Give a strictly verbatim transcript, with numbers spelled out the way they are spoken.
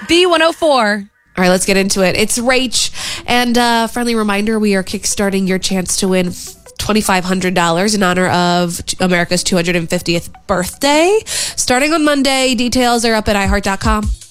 B one oh four. All right, let's get into it. It's Rach. And uh friendly reminder, we are kickstarting your chance to win twenty-five hundred dollars in honor of America's two hundred fiftieth birthday. Starting on Monday. Details are up at i heart dot com.